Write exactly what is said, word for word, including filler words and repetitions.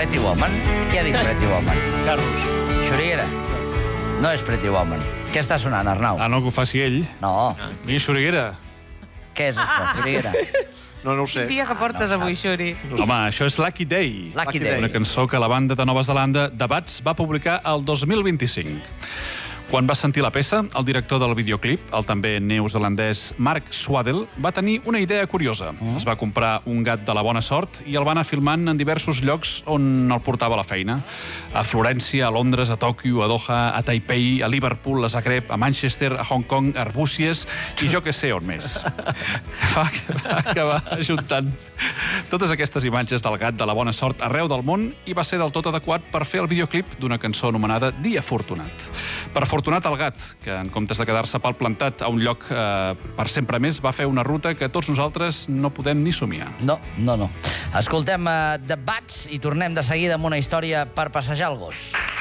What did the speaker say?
Pretty Woman? Qui ha dit Pretty Woman? Carlos. Xuriguera? No és Pretty Woman. Què està sonant, Arnau? Ah, no, que ho faci ell. No. Ni Xuriguera. Què és això, Xuriguera? No, no ho sé. Quin dia que portes avui, Xuri? Home, això és Lucky Day. Lucky Day. Una cançó que la banda de Nova Zelanda, The Bats, va publicar el dos mil vint-i-cinc. Quan va sentir la peça, el director del videoclip, el també neozelandès Mark Swaddell, va tenir una idea curiosa. Es va comprar un gat de la bona sort i el va anar filmant en diversos llocs on el portava a la feina. A Florència, a Londres, a Tòquio, a Doha, a Taipei, a Liverpool, a Zagreb, a Manchester, a Hong Kong, a Arbúcies i jo què sé on més. Va, va acabar ajuntant totes aquestes imatges del gat de la bona sort arreu del món i va ser del tot adequat per fer el videoclip d'una cançó anomenada Dia Afortunat. Per afortunat el gat, que en comptes de quedar-se pal plantat a un lloc eh, per sempre més, va fer una ruta que tots nosaltres no podem ni somiar. No, no, no. Escoltem uh, The Bats i tornem de seguida amb una història per passejar el gos.